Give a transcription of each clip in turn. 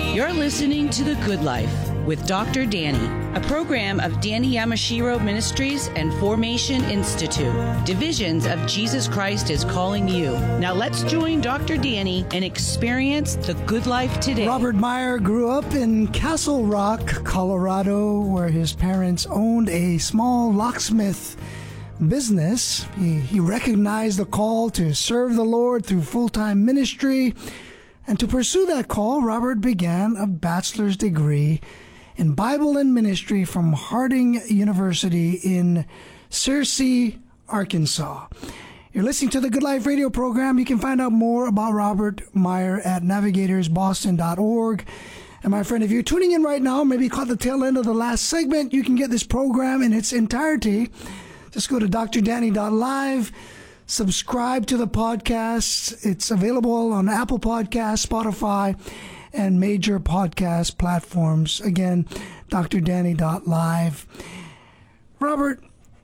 You're listening to The Good Life with Dr. Danny, a program of Danny Yamashiro Ministries and Formation Institute. Divisions of Jesus Christ is calling you. Now let's join Dr. Danny and experience the good life today. Robert Meyer grew up in Castle Rock, Colorado, where his parents owned a small locksmith business. He recognized the call to serve the Lord through full-time ministry. And to pursue that call, Robert began a bachelor's degree in Bible and Ministry from Harding University in Searcy, Arkansas. You're listening to the Good Life radio program. You can find out more about Robert Meyer at navigatorsboston.org. And my friend, if you're tuning in right now, maybe caught the tail end of the last segment, you can get this program in its entirety. Just go to drdanny.live. Subscribe to the podcast. It's available on Apple Podcasts, Spotify, and major podcast platforms. Again, drdanny.live. Robert,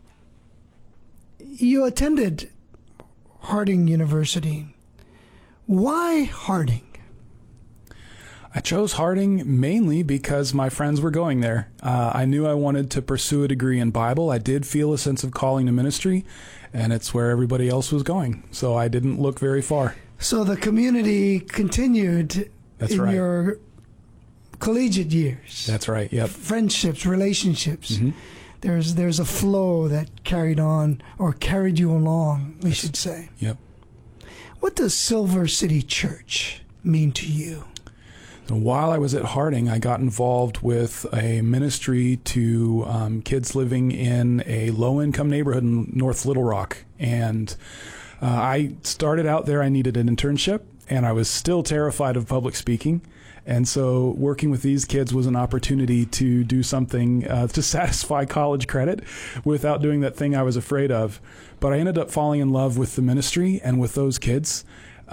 you attended Harding University. Why Harding? I chose Harding mainly because my friends were going there. I knew I wanted to pursue a degree in Bible. I did feel a sense of calling to ministry, and it's where everybody else was going. So I didn't look very far. So the community continued in your collegiate years. That's right, yep. Friendships, relationships. Mm-hmm. There's a flow that carried on, or carried you along, we should say. Yep. What does Silver City Church mean to you? While I was at Harding, I got involved with a ministry to kids living in a low-income neighborhood in North Little Rock. And I started out there. I needed an internship, and I was still terrified of public speaking. And so working with these kids was an opportunity to do something to satisfy college credit without doing that thing I was afraid of. But I ended up falling in love with the ministry and with those kids.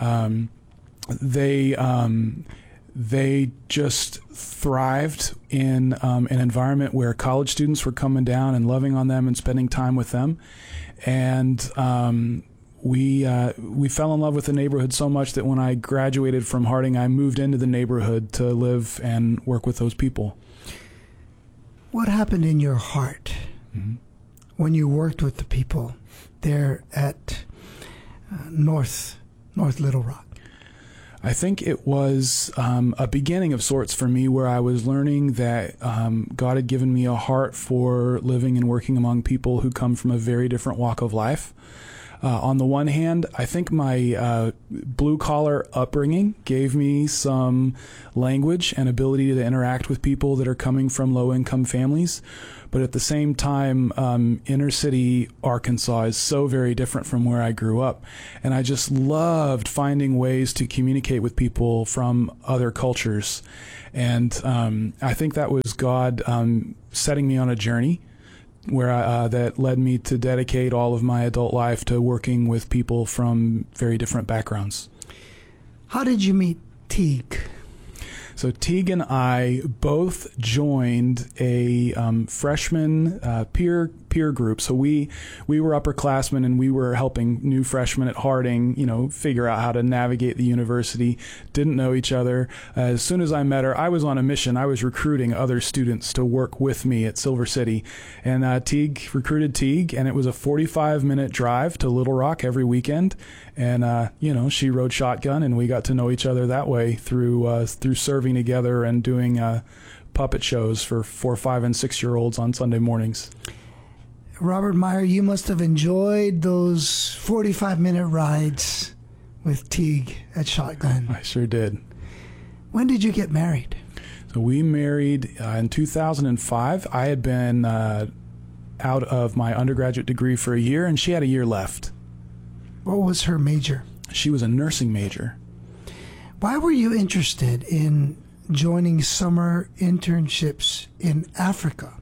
They just thrived in an environment where college students were coming down and loving on them and spending time with them. And we fell in love with the neighborhood so much that when I graduated from Harding, I moved into the neighborhood to live and work with those people. What happened in your heart when you worked with the people there at North Little Rock? I think it was a beginning of sorts for me, where I was learning that God had given me a heart for living and working among people who come from a very different walk of life. On the one hand, I think my blue-collar upbringing gave me some language and ability to interact with people that are coming from low-income families. But at the same time, inner-city Arkansas is so very different from where I grew up. And I just loved finding ways to communicate with people from other cultures. And I think that was God setting me on a journey where that led me to dedicate all of my adult life to working with people from very different backgrounds. How did you meet Teague? So Teague and I both joined a freshman peer group. So we were upperclassmen, and we were helping new freshmen at Harding, figure out how to navigate the university. Didn't know each other. As soon as I met her, I was on a mission. I was recruiting other students to work with me at Silver City, and Teague recruited Teague, and it was a 45-minute drive to Little Rock every weekend. And she rode shotgun, and we got to know each other that way through serving together and doing puppet shows for 4-, 5-, and 6-year-olds on Sunday mornings. Robert Meyer, you must have enjoyed those 45-minute rides with Teague at Shotgun. I sure did. When did you get married? So we married in 2005. I had been out of my undergraduate degree for a year, and she had a year left. What was her major? She was a nursing major. Why were you interested in joining summer internships in Africa?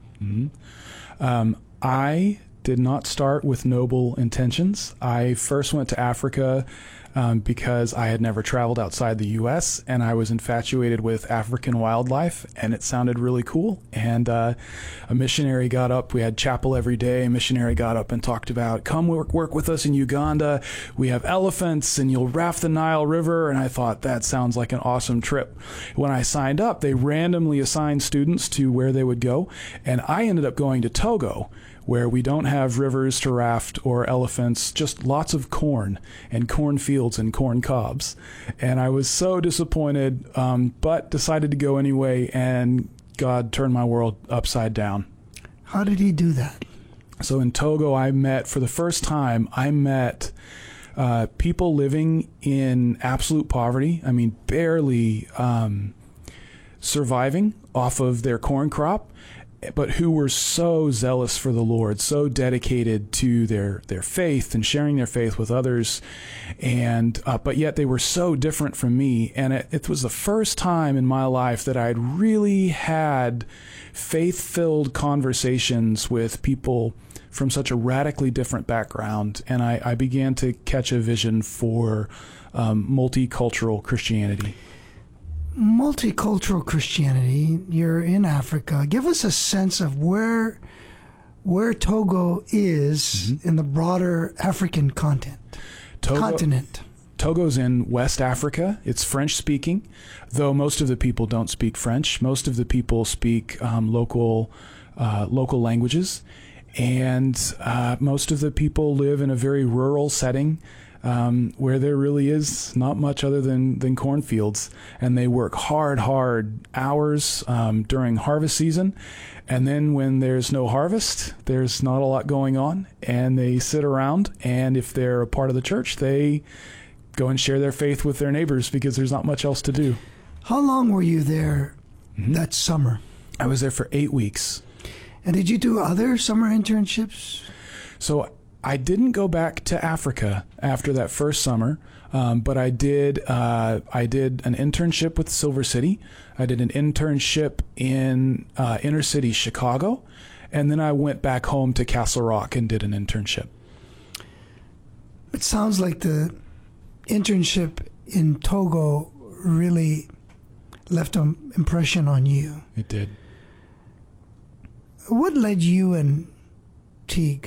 Mm-hmm. I did not start with noble intentions. I first went to Africa because I had never traveled outside the U.S. and I was infatuated with African wildlife, and it sounded really cool. And a missionary got up. We had chapel every day. A missionary got up and talked about, come work with us in Uganda. We have elephants, and you'll raft the Nile River. And I thought, that sounds like an awesome trip. When I signed up, they randomly assigned students to where they would go, and I ended up going to Togo, where we don't have rivers to raft or elephants, just lots of corn and cornfields and corn cobs. And I was so disappointed, but decided to go anyway, and God turned my world upside down. How did he do that? So in Togo, for the first time, I met people living in absolute poverty. I mean, barely surviving off of their corn crop, but who were so zealous for the Lord, so dedicated to their faith and sharing their faith with others. And but yet they were so different from me. And it was the first time in my life that I'd really had faith-filled conversations with people from such a radically different background. And I began to catch a vision for multicultural Christianity. Multicultural Christianity, you're in Africa. Give us a sense of where Togo is in the broader African continent. Togo's in West Africa. It's French-speaking, though most of the people don't speak French. Most of the people speak local languages, and most of the people live in a very rural setting, where there really is not much other than cornfields, and they work hard hours during harvest season, and then when there's no harvest, there's not a lot going on, and they sit around, and if they're a part of the church, they go and share their faith with their neighbors because there's not much else to do. How long were you there that summer? I was there for 8 weeks. And did you do other summer internships? So I didn't go back to Africa after that first summer, but I did an internship with Silver City. I did an internship in inner city Chicago, and then I went back home to Castle Rock and did an internship. It sounds like the internship in Togo really left an impression on you. It did. What led you and Teague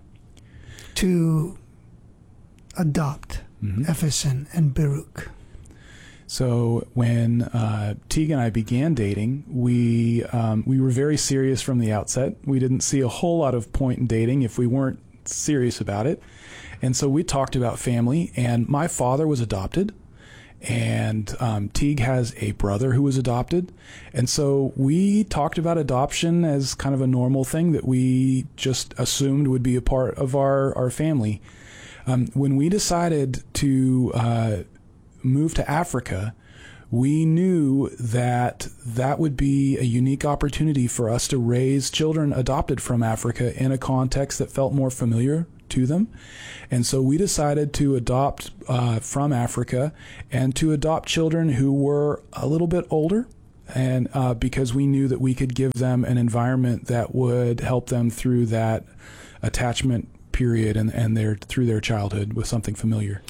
to adopt FSN and Baruch? So when Teague and I began dating, we were very serious from the outset. We didn't see a whole lot of point in dating if we weren't serious about it. And so we talked about family, and my father was adopted, and Teague has a brother who was adopted. And so we talked about adoption as kind of a normal thing that we just assumed would be a part of our family. When we decided to move to Africa, we knew that would be a unique opportunity for us to raise children adopted from Africa in a context that felt more familiar to them. And so we decided to adopt from Africa, and to adopt children who were a little bit older, and because we knew that we could give them an environment that would help them through that attachment period and through their childhood with something familiar.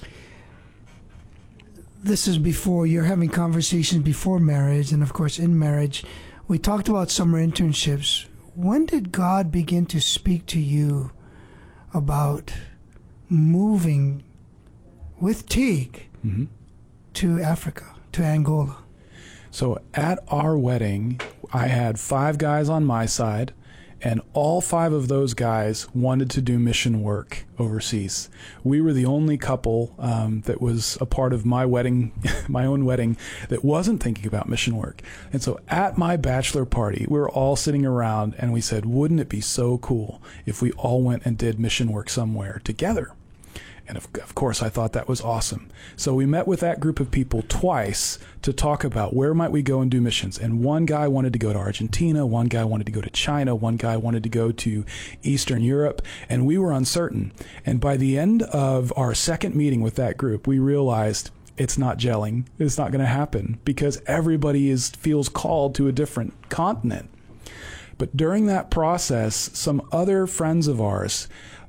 This is before you're having conversations before marriage, and of course in marriage. We talked about summer internships. When did God begin to speak to you about moving with Teague to Africa, to Angola? So at our wedding, I had 5 guys on my side, and all 5 of those guys wanted to do mission work overseas. We were the only couple that was a part of my wedding, my own wedding, that wasn't thinking about mission work. And so at my bachelor party, we were all sitting around, and we said, wouldn't it be so cool if we all went and did mission work somewhere together? And of course, I thought that was awesome. So we met with that group of people twice to talk about where might we go and do missions. And one guy wanted to go to Argentina, one guy wanted to go to China, one guy wanted to go to Eastern Europe, and we were uncertain. And by the end of our second meeting with that group, we realized it's not gelling. It's not going to happen because everybody feels called to a different continent. But during that process, some other friends of ours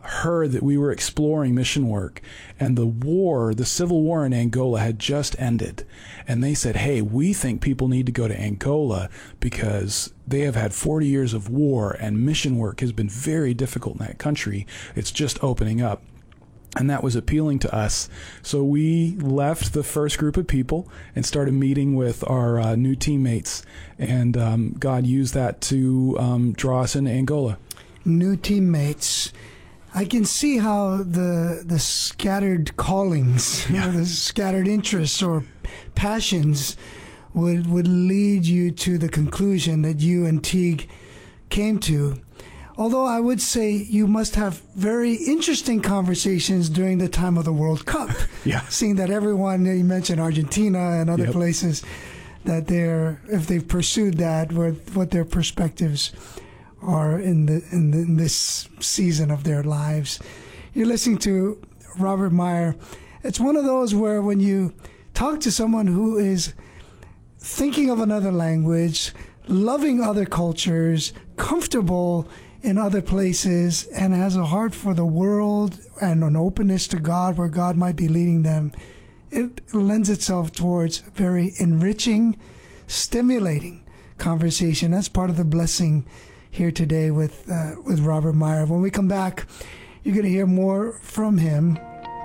heard that we were exploring mission work, and the civil war in Angola had just ended. And they said, hey, we think people need to go to Angola because they have had 40 years of war and mission work has been very difficult in that country. It's just opening up. And that was appealing to us. So we left the first group of people and started meeting with our new teammates. And God used that to draw us into Angola. New teammates. I can see how the scattered callings, the scattered interests or passions would lead you to the conclusion that you and Teague came to. Although I would say you must have very interesting conversations during the time of the World Cup. Yeah. Seeing that everyone, you mentioned Argentina and other places, that if they've pursued that, what their perspectives are in this season of their lives. You're listening to Robert Meyer. It's one of those where when you talk to someone who is thinking of another language, loving other cultures, comfortable in other places, and has a heart for the world and an openness to God where God might be leading them, it lends itself towards very enriching, stimulating conversation. That's part of the blessing here today with Robert Meyer. When we come back, you're going to hear more from him.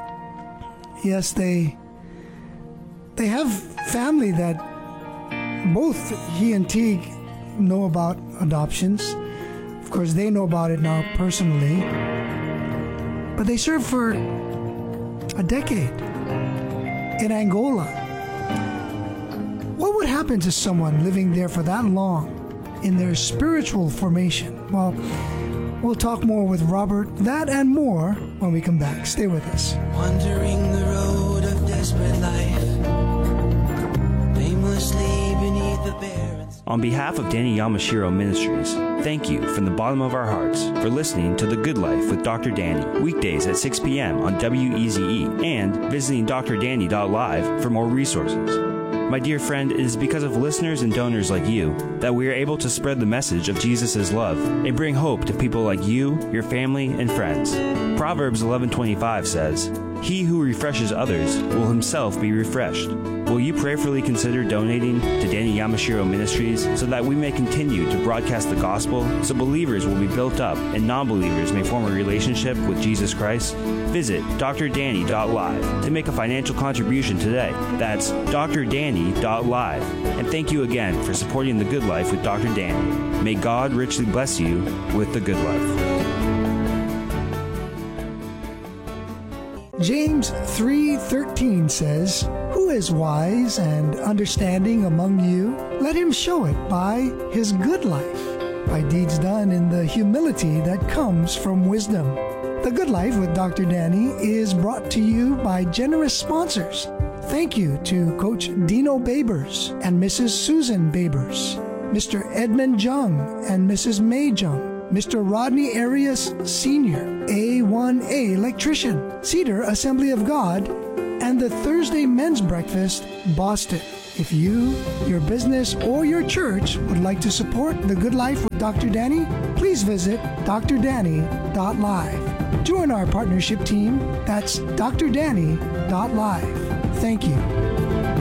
Yes, they have family that both he and Teague know about adoptions. Of course, they know about it now personally. But they served for a decade in Angola. What would happen to someone living there for that long in their spiritual formation? Well, we'll talk more with Robert, that and more, when we come back. Stay with us. Wandering the road of desperate life, aimlessly beneath the barren. On behalf of Danny Yamashiro Ministries, thank you from the bottom of our hearts for listening to The Good Life with Dr. Danny, weekdays at 6 p.m. on WEZE, and visiting drdanny.live for more resources. My dear friend, it is because of listeners and donors like you that we are able to spread the message of Jesus' love and bring hope to people like you, your family, and friends. Proverbs 11:25 says, "He who refreshes others will himself be refreshed." Will you prayerfully consider donating to Danny Yamashiro Ministries so that we may continue to broadcast the gospel, so believers will be built up and non-believers may form a relationship with Jesus Christ? Visit drdanny.live to make a financial contribution today. That's drdanny.live. And thank you again for supporting The Good Life with Dr. Danny. May God richly bless you with The Good Life. James 3:13 says, "Who is wise and understanding among you? Let him show it by his good life, by deeds done in the humility that comes from wisdom." The Good Life with Dr. Danny is brought to you by generous sponsors. Thank you to Coach Dino Babers and Mrs. Susan Babers, Mr. Edmund Jung and Mrs. May Jung, Mr. Rodney Arias Sr., A1A Electrician, Cedar Assembly of God, and the Thursday Men's Breakfast, Boston. If you, your business, or your church would like to support The Good Life with Dr. Danny, please visit drdanny.live. Join our partnership team. That's drdanny.live. Thank you.